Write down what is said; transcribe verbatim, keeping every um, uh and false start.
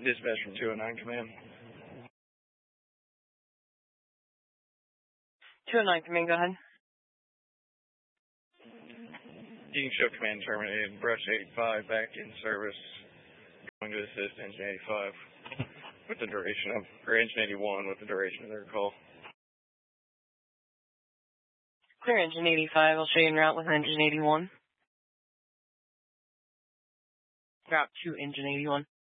Dispatch from two oh nine Command. two oh nine Command, go ahead. You can show Command terminated. Brush eighty-five back in service. Going to assist Engine eighty-five with the duration of, or Engine eighty-one with the duration of their call. Clear Engine eighty-five. I'll show you en route with Engine eighty-one. Route to Engine eighty-one.